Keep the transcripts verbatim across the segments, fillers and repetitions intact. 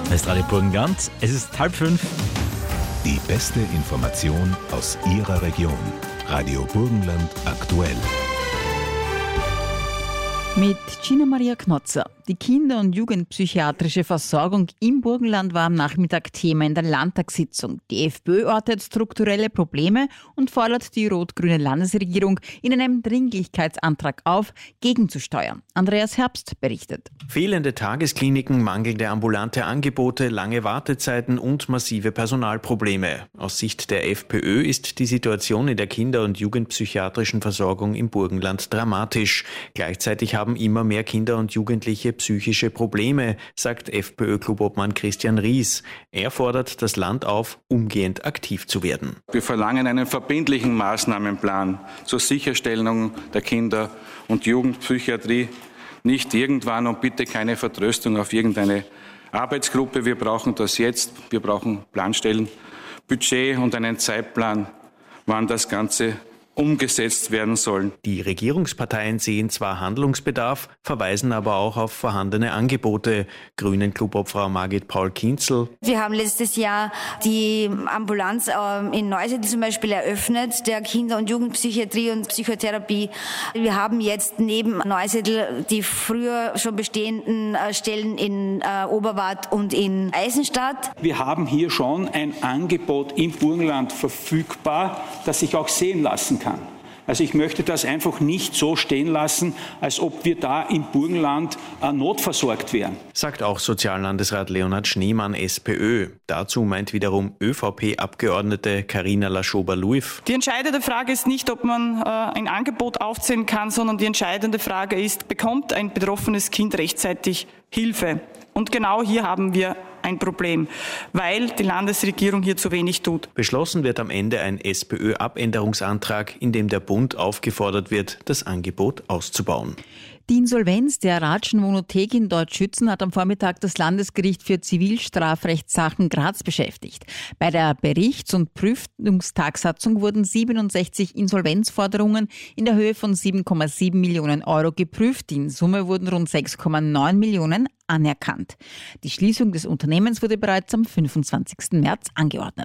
Das ist Radio Burgenland. Es ist halb fünf. Die beste Information aus Ihrer Region. Radio Burgenland aktuell. Mit Gina Maria Knotzer. Die Kinder- und Jugendpsychiatrische Versorgung im Burgenland war am Nachmittag Thema in der Landtagssitzung. Die FPÖ ortet strukturelle Probleme und fordert die rot-grüne Landesregierung in einem Dringlichkeitsantrag auf, gegenzusteuern. Andreas Herbst berichtet. Fehlende Tageskliniken, mangelnde ambulante Angebote, lange Wartezeiten und massive Personalprobleme. Aus Sicht der FPÖ ist die Situation in der Kinder- und Jugendpsychiatrischen Versorgung im Burgenland dramatisch. Gleichzeitig haben immer mehr Kinder und Jugendliche psychische Probleme, sagt FPÖ-Clubobmann Christian Ries. Er fordert das Land auf, umgehend aktiv zu werden. Wir verlangen einen verbindlichen Maßnahmenplan zur Sicherstellung der Kinder- und Jugendpsychiatrie. Nicht irgendwann und bitte keine Vertröstung auf irgendeine Arbeitsgruppe. Wir brauchen das jetzt. Wir brauchen Planstellen, Budget und einen Zeitplan, wann das Ganze umgesetzt werden sollen. Die Regierungsparteien sehen zwar Handlungsbedarf, verweisen aber auch auf vorhandene Angebote. Grünen-Clubobfrau Margit Paul-Kinzel. Wir haben letztes Jahr die Ambulanz in Neusiedl zum Beispiel eröffnet, der Kinder- und Jugendpsychiatrie und Psychotherapie. Wir haben jetzt neben Neusiedl die früher schon bestehenden Stellen in Oberwart und in Eisenstadt. Wir haben hier schon ein Angebot im Burgenland verfügbar, das sich auch sehen lassen kann. Also ich möchte das einfach nicht so stehen lassen, als ob wir da im Burgenland äh, notversorgt wären. Sagt auch Soziallandesrat Leonhard Schneemann, SPÖ. Dazu meint wiederum ÖVP-Abgeordnete Carina Laschober-Luif. Die entscheidende Frage ist nicht, ob man äh, ein Angebot aufzählen kann, sondern die entscheidende Frage ist, bekommt ein betroffenes Kind rechtzeitig Hilfe? Und genau hier haben wir ein Problem, weil die Landesregierung hier zu wenig tut. Beschlossen wird am Ende ein SPÖ-Abänderungsantrag, in dem der Bund aufgefordert wird, das Angebot auszubauen. Die Insolvenz der Ratschen Wonothek in Deutschschützen hat am Vormittag das Landesgericht für Zivilstrafrechtssachen Graz beschäftigt. Bei der Berichts- und Prüfungstagsatzung wurden siebenundsechzig Insolvenzforderungen in der Höhe von sieben Komma sieben Millionen Euro geprüft. In Summe wurden rund sechs Komma neun Millionen anerkannt. Die Schließung des Unternehmens wurde bereits am fünfundzwanzigsten März angeordnet.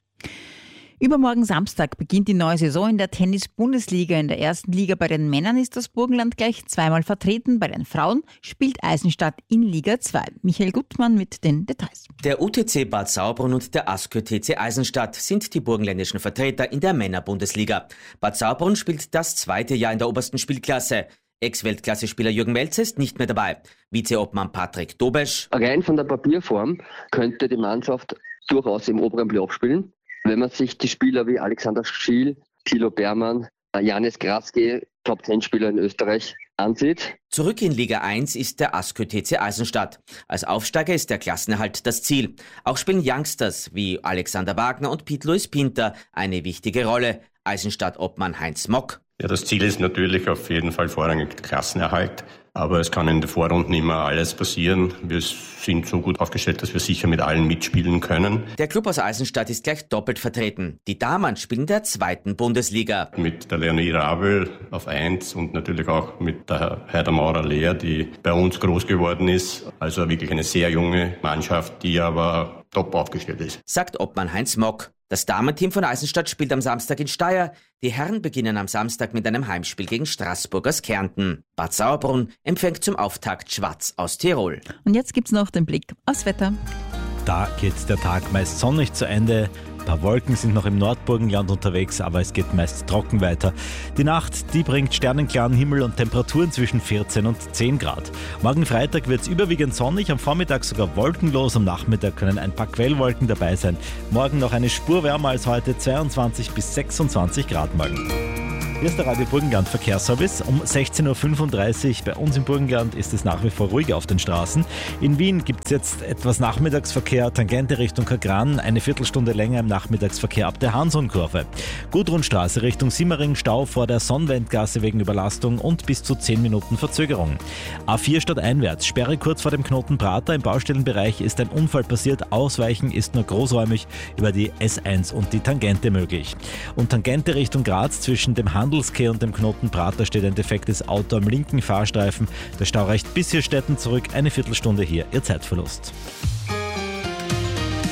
Übermorgen Samstag beginnt die neue Saison in der Tennis-Bundesliga. In der ersten Liga bei den Männern ist das Burgenland gleich zweimal vertreten. Bei den Frauen spielt Eisenstadt in Liga zwei. Michael Gutmann mit den Details. Der U T C Bad Sauerbrunn und der ASKÖ T C Eisenstadt sind die burgenländischen Vertreter in der Männer-Bundesliga. Bad Sauerbrunn spielt das zweite Jahr in der obersten Spielklasse. Ex-Weltklasse-Spieler Jürgen Melzer ist nicht mehr dabei. Vizeobmann Patrick Dobesch. Rein von der Papierform könnte die Mannschaft durchaus im oberen Playoff spielen. Wenn man sich die Spieler wie Alexander Schiel, Thilo Beermann, Janis Kraske, Top zehn Spieler in Österreich, ansieht. Zurück in Liga eins ist der ASKÖ T C Eisenstadt. Als Aufsteiger ist der Klassenerhalt das Ziel. Auch spielen Youngsters wie Alexander Wagner und Piet-Louis Pinter eine wichtige Rolle. Eisenstadt-Obmann Heinz Mock. Ja, das Ziel ist natürlich auf jeden Fall vorrangig Klassenerhalt. Aber es kann in den Vorrunden immer alles passieren. Wir sind so gut aufgestellt, dass wir sicher mit allen mitspielen können. Der Club aus Eisenstadt ist gleich doppelt vertreten. Die Damen spielen in der zweiten Bundesliga. Mit der Leonie Rabel auf eins und natürlich auch mit der Heider Maurer-Lehr, die bei uns groß geworden ist. Also wirklich eine sehr junge Mannschaft, die aber top aufgestellt ist. Sagt Obmann Heinz Mock. Das Damenteam von Eisenstadt spielt am Samstag in Steyr. Die Herren beginnen am Samstag mit einem Heimspiel gegen Straßburg aus Kärnten. Bad Sauerbrunn empfängt zum Auftakt Schwaz aus Tirol. Und jetzt gibt's noch den Blick aufs Wetter. Da geht der Tag meist sonnig zu Ende. Ein paar Wolken sind noch im Nordburgenland unterwegs, aber es geht meist trocken weiter. Die Nacht, die bringt sternenklaren Himmel und Temperaturen zwischen vierzehn und zehn Grad. Morgen Freitag wird es überwiegend sonnig, am Vormittag sogar wolkenlos, am Nachmittag können ein paar Quellwolken dabei sein. Morgen noch eine Spur wärmer als heute, zweiundzwanzig bis sechsundzwanzig Grad morgen. Hier ist der Radio Burgenland Verkehrsservice. Um sechzehn Uhr fünfunddreißig bei uns im Burgenland ist es nach wie vor ruhig auf den Straßen. In Wien gibt es jetzt etwas Nachmittagsverkehr, Tangente Richtung Kagran, eine Viertelstunde länger im Nachmittagsverkehr ab der Hansonkurve. Gudrunstraße Richtung Simmering, Stau vor der Sonnwendgasse wegen Überlastung und bis zu zehn Minuten Verzögerung. A vier stadteinwärts, Sperre kurz vor dem Knoten Prater. Im Baustellenbereich ist ein Unfall passiert. Ausweichen ist nur großräumig über die S eins und die Tangente möglich. Und Tangente Richtung Graz zwischen dem Handelsquai und dem Knoten Prater steht ein defektes Auto am linken Fahrstreifen. Der Stau reicht bis Hirstetten zurück. Eine Viertelstunde hier Ihr Zeitverlust.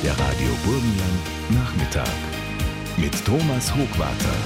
Der Radio Burgenland Nachmittag mit Thomas Hochwarter.